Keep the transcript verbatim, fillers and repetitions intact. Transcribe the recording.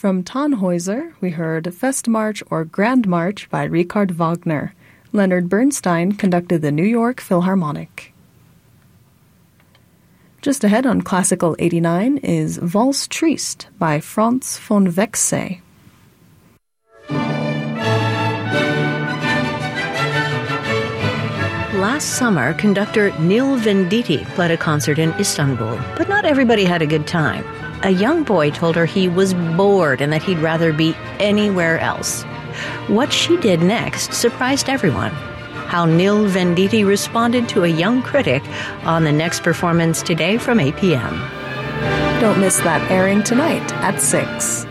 From Tannhäuser, we heard Festmarsch or Grand March by Richard Wagner. Leonard Bernstein conducted the New York Philharmonic. Just ahead on Classical eighty-nine is Valse Triste by Franz von Wechsee. Last summer, conductor Nil Venditti played a concert in Istanbul, but not everybody had a good time. A young boy told her he was bored and that he'd rather be anywhere else. What she did next surprised everyone. How Nil Venditti responded to a young critic on the next performance today from eight p.m. Don't miss that airing tonight at six.